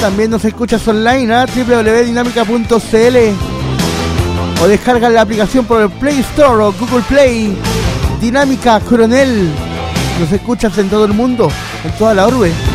También nos escuchas online a www.dinamica.cl o descargas la aplicación por el Play Store o Google Play. Dinámica Coronel. Nos escuchas en todo el mundo, en toda la orbe.